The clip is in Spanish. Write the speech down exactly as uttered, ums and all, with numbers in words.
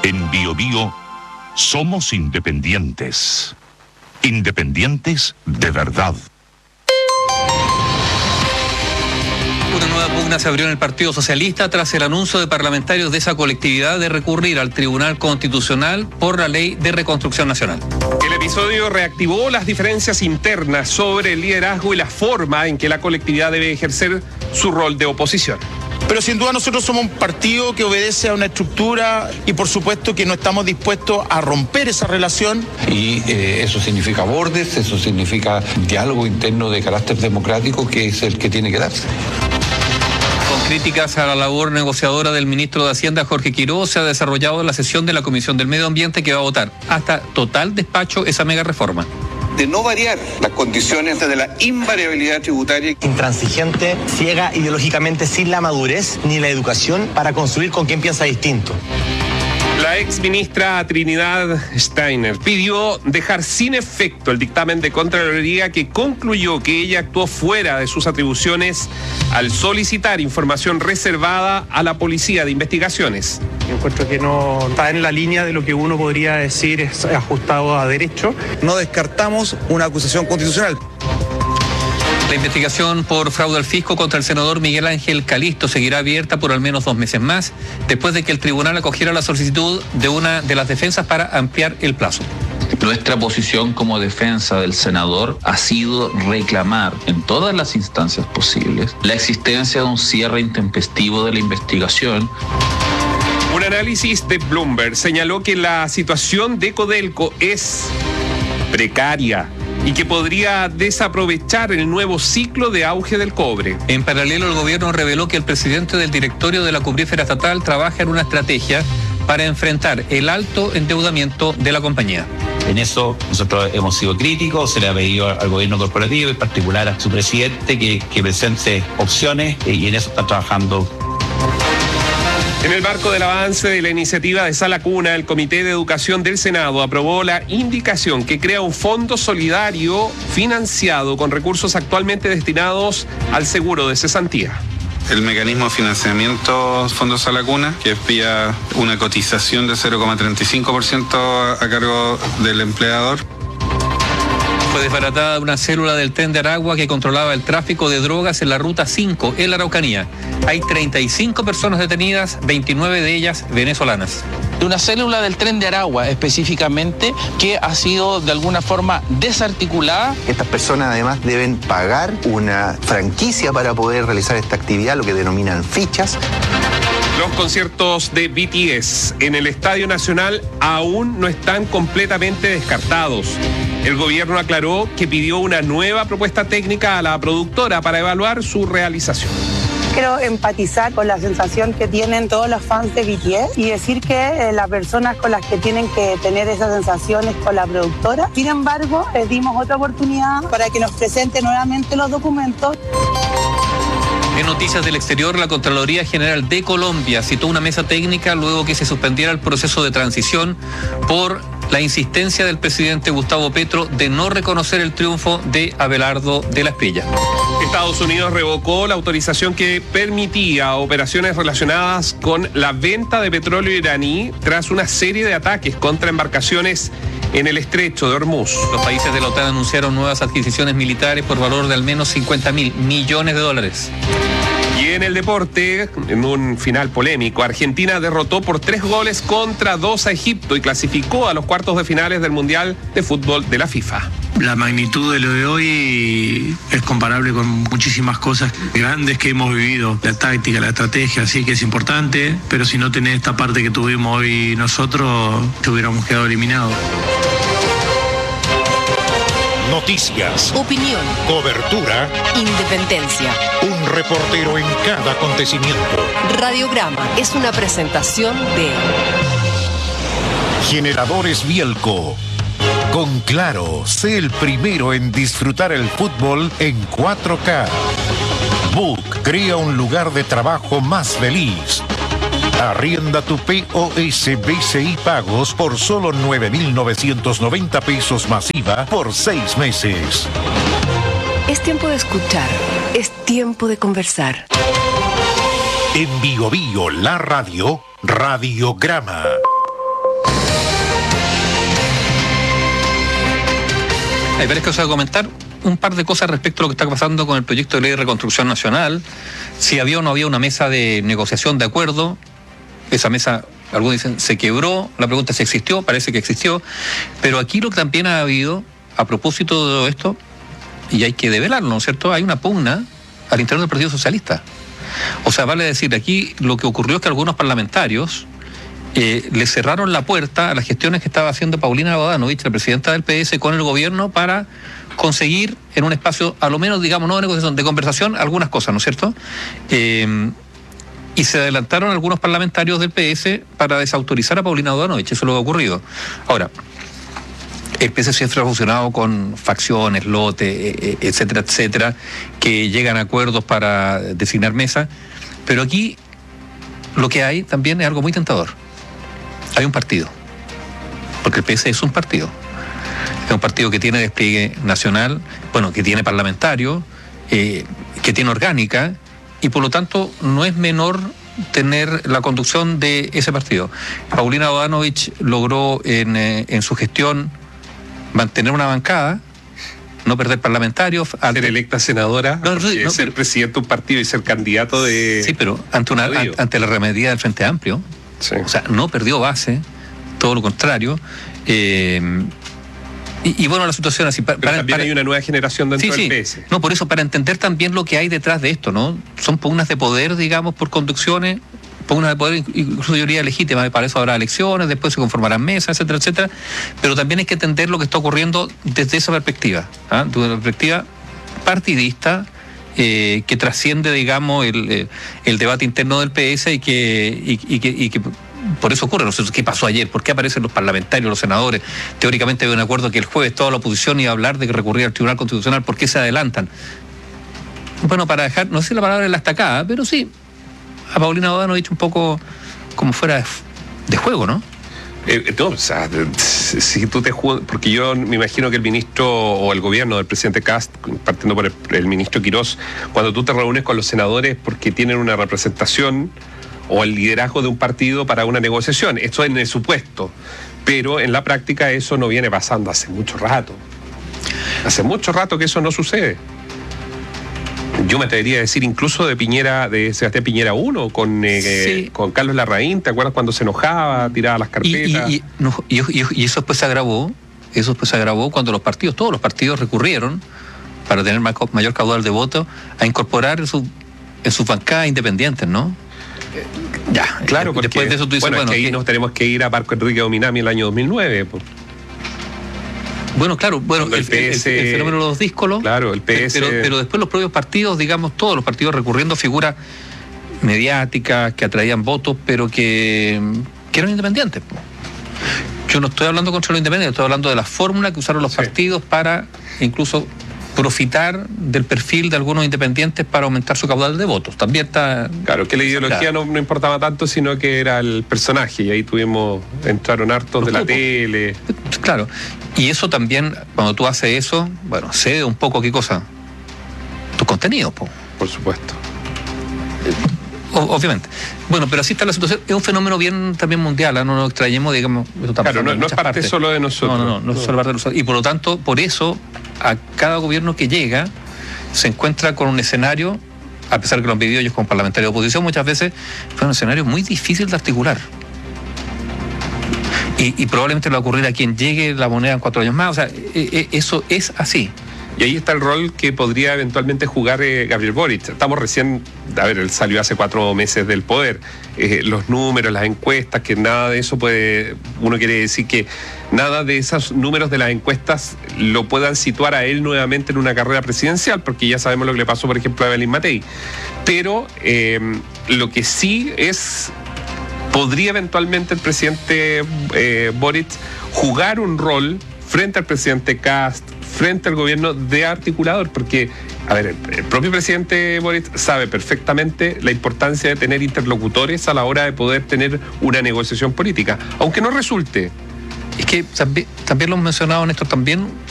En Bio Bio somos independientes. Independientes de verdad. Una nueva pugna se abrió en el Partido Socialista tras el anuncio de parlamentarios de esa colectividad de recurrir al Tribunal Constitucional por la Ley de Reconstrucción Nacional. El episodio reactivó las diferencias internas sobre el liderazgo y la forma en que la colectividad debe ejercer su rol de oposición. Pero sin duda nosotros somos un partido que obedece a una estructura y por supuesto que no estamos dispuestos a romper esa relación. Y eh, eso significa bordes, eso significa diálogo interno de carácter democrático que es el que tiene que darse. Con críticas a la labor negociadora del ministro de Hacienda, Jorge Quiroz, se ha desarrollado la sesión de la Comisión del Medio Ambiente que va a votar hasta total despacho esa mega reforma. De no variar las condiciones de la invariabilidad tributaria. Intransigente, ciega ideológicamente, sin la madurez ni la educación para construir con quien piensa distinto. La ex ministra Trinidad Steiner pidió dejar sin efecto el dictamen de Contraloría que concluyó que ella actuó fuera de sus atribuciones al solicitar información reservada a la Policía de Investigaciones. Encuentro que no está en la línea de lo que uno podría decir es ajustado a derecho. No descartamos una acusación constitucional. La investigación por fraude al fisco contra el senador Miguel Ángel Calisto seguirá abierta por al menos dos meses más, después de que el tribunal acogiera la solicitud de una de las defensas para ampliar el plazo. Nuestra posición como defensa del senador ha sido reclamar en todas las instancias posibles la existencia de un cierre intempestivo de la investigación. Un análisis de Bloomberg señaló que la situación de Codelco es precaria y que podría desaprovechar el nuevo ciclo de auge del cobre. En paralelo, el gobierno reveló que el presidente del directorio de la Cuprífera Estatal trabaja en una estrategia para enfrentar el alto endeudamiento de la compañía. En eso nosotros hemos sido críticos, se le ha pedido al gobierno corporativo, en particular a su presidente, que, que presente opciones y en eso está trabajando. En el marco del avance de la iniciativa de Sala Cuna, el Comité de Educación del Senado aprobó la indicación que crea un fondo solidario financiado con recursos actualmente destinados al seguro de cesantía. El mecanismo de financiamiento Fondo Sala Cuna, que es vía una cotización de cero coma treinta y cinco por ciento a cargo del empleador. Fue desbaratada una célula del Tren de Aragua que controlaba el tráfico de drogas en la Ruta cinco, en la Araucanía. Hay treinta y cinco personas detenidas, veintinueve de ellas venezolanas. Una célula del Tren de Aragua específicamente que ha sido de alguna forma desarticulada. Estas personas además deben pagar una franquicia para poder realizar esta actividad, lo que denominan fichas. Los conciertos de B T S en el Estadio Nacional aún no están completamente descartados. El gobierno aclaró que pidió una nueva propuesta técnica a la productora para evaluar su realización. Quiero empatizar con la sensación que tienen todos los fans de B T S y decir que eh, las personas con las que tienen que tener esas sensaciones con la productora. Sin embargo, les dimos otra oportunidad para que nos presente nuevamente los documentos. En noticias del exterior, la Contraloría General de Colombia citó una mesa técnica luego que se suspendiera el proceso de transición por la insistencia del presidente Gustavo Petro de no reconocer el triunfo de Abelardo de la Espriella. Estados Unidos revocó la autorización que permitía operaciones relacionadas con la venta de petróleo iraní tras una serie de ataques contra embarcaciones en el estrecho de Hormuz. Los países de la OTAN anunciaron nuevas adquisiciones militares por valor de al menos cincuenta mil millones de dólares. Y en el deporte, en un final polémico, Argentina derrotó por tres goles contra dos a Egipto y clasificó a los cuartos de finales del Mundial de Fútbol de la FIFA. La magnitud de lo de hoy es comparable con muchísimas cosas grandes que hemos vivido. La táctica, la estrategia, sí que es importante, pero si no tenés esta parte que tuvimos hoy nosotros, te hubiéramos quedado eliminados. Noticias, opinión, cobertura, independencia. Un reportero en cada acontecimiento. Radiograma es una presentación de Generadores Bielco. Con Claro, sé el primero en disfrutar el fútbol en cuatro K. Book crea un lugar de trabajo más feliz. Arrienda tu P O S B C I Pagos por solo nueve mil novecientos noventa pesos masiva por seis meses. Es tiempo de escuchar, es tiempo de conversar. En Bio Bio, la radio, Radiograma. Hay varias cosas a comentar. Un par de cosas respecto a lo que está pasando con el proyecto de ley de reconstrucción nacional. Si había o no había una mesa de negociación de acuerdo. Esa mesa, algunos dicen, se quebró. La pregunta es si existió, parece que existió. Pero aquí lo que también ha habido, a propósito de todo esto, y hay que develarlo, ¿no es cierto? Hay una pugna al interior del Partido Socialista. O sea, vale decir, aquí lo que ocurrió es que algunos parlamentarios eh, le cerraron la puerta a las gestiones que estaba haciendo Paulina Bodanovich, la presidenta del P S, con el gobierno para conseguir en un espacio, a lo menos, digamos, no de negociación, de conversación, algunas cosas, ¿no es cierto? Eh, y se adelantaron algunos parlamentarios del P S para desautorizar a Paulina Bodanovich, eso es lo que ha ocurrido. Ahora, el P S siempre ha funcionado con facciones, lotes, etcétera, etcétera, que llegan a acuerdos para designar mesa, pero aquí lo que hay también es algo muy tentador. Hay un partido, porque el P S es un partido. Es un partido que tiene despliegue nacional, bueno, que tiene parlamentario, eh, que tiene orgánica, y por lo tanto no es menor tener la conducción de ese partido. Paulina Bodanovich logró en, eh, en su gestión mantener una bancada, no perder parlamentarios. Ser ante... electa senadora, no, no, no, ser pero... presidente de un partido y ser candidato de... Sí, pero ante, una, an, ante la arremetida del Frente Amplio, sí. O sea, no perdió base, todo lo contrario. Eh, y, y bueno, la situación así... Para, pero también para... hay una nueva generación dentro sí, del sí. P S. No, por eso, para entender también lo que hay detrás de esto, ¿no? Son pugnas de poder, digamos, por conducciones, pugnas de poder, incluso yo diría legítimas, para eso habrá elecciones, después se conformarán mesas, etcétera, etcétera, pero también hay que entender lo que está ocurriendo desde esa perspectiva, ¿ah? Desde una perspectiva partidista, eh, que trasciende, digamos, el, eh, el debate interno del P S y que, y, y que, y que por eso ocurre. No sé qué pasó ayer, por qué aparecen los parlamentarios, los senadores. Teóricamente había un acuerdo que el jueves toda la oposición iba a hablar de que recurría al Tribunal Constitucional. ¿Por qué se adelantan? Bueno, para dejar, no sé si la palabra es la estacada, pero sí, a Paulina Bodanovich un poco como fuera de, de juego, ¿no? Eh, no, o sea, si tú te juegas, porque yo me imagino que el ministro o el gobierno del presidente Kast, partiendo por el, el ministro Quirós, cuando tú te reúnes con los senadores porque tienen una representación o el liderazgo de un partido para una negociación, esto es en el supuesto, pero en la práctica eso no viene pasando hace mucho rato. Hace mucho rato que eso no sucede. Yo me atrevería a decir incluso de Piñera, de Sebastián Piñera uno, con, eh, sí. con Carlos Larraín, ¿te acuerdas cuando se enojaba, tiraba las carpetas? Y, y, y, no, y, y, y eso después se agravó, eso después se agravó cuando los partidos, todos los partidos recurrieron, para tener mayor caudal de votos, a incorporar en, su, en sus bancadas independientes, ¿no? Ya, claro, porque después de eso tú dices, bueno, bueno, es que ahí que... nos tenemos que ir a Marco Enrique Dominami el año dos mil nueve, pues. Bueno, claro, bueno, el, el, P S, el, el fenómeno de los díscolos, claro, el P S, pero, pero después los propios partidos, digamos, todos los partidos recurriendo a figuras mediáticas que atraían votos, pero que, que eran independientes. Yo no estoy hablando contra los independientes, estoy hablando de la fórmula que usaron los sí. partidos para incluso profitar del perfil de algunos independientes para aumentar su caudal de votos. También está... Claro, que la ideología no, no importaba tanto, sino que era el personaje, y ahí tuvimos, entraron hartos de la tele. Claro, y eso también, cuando tú haces eso, bueno, cede un poco, ¿qué cosa? Tus contenidos, po. Por supuesto. O, obviamente. Bueno, pero así está la situación. Es un fenómeno bien también mundial, ¿eh? No nos extrañemos, digamos... Eso claro, no, no es parte partes. Solo de nosotros. No, no, no, no, no es solo parte de nosotros. Y por lo tanto, por eso, a cada gobierno que llega, se encuentra con un escenario, a pesar de que lo han vivido ellos como parlamentarios de oposición, muchas veces fue un escenario muy difícil de articular. Y, y probablemente le va a ocurrir a quien llegue la moneda en cuatro años más. O sea, eh, eh, eso es así. Y ahí está el rol que podría eventualmente jugar eh, Gabriel Boric. Estamos recién, a ver, él salió hace cuatro meses del poder. Eh, los números, las encuestas, que nada de eso puede, uno quiere decir que nada de esos números de las encuestas lo puedan situar a él nuevamente en una carrera presidencial, porque ya sabemos lo que le pasó, por ejemplo, a Evelyn Matei. Pero eh, lo que sí es, podría eventualmente el presidente eh, Boric jugar un rol frente al presidente Kast, frente al gobierno de articulador, porque, a ver, el, el propio presidente Boric sabe perfectamente la importancia de tener interlocutores a la hora de poder tener una negociación política, aunque no resulte. Es que también, también lo hemos mencionado, Néstor, también